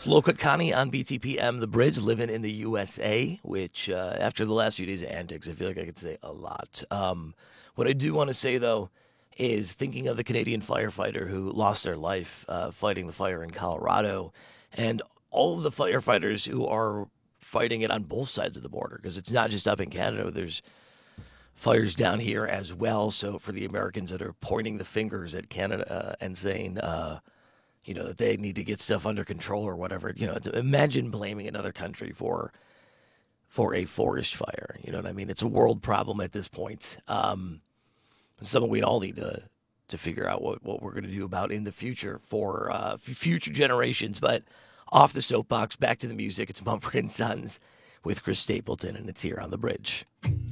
It's Loca Connie on BTPM, The Bridge, living in the USA, which after the last few days of antics, I feel like I could say a lot. What I do want to say, though, is thinking of the Canadian firefighter who lost their life fighting the fire in Colorado and all of the firefighters who are fighting it on both sides of the border, because it's not just up in Canada. There's fires down here as well. So for the Americans that are pointing the fingers at Canada and saying, that they need to get stuff under control or whatever. Imagine blaming another country for a forest fire. You know what I mean? It's a world problem at this point. Something we all need to figure out what we're going to do about in the future for future generations. But off the soapbox, back to the music. It's Mumford and Sons with Chris Stapleton, and it's here on The Bridge.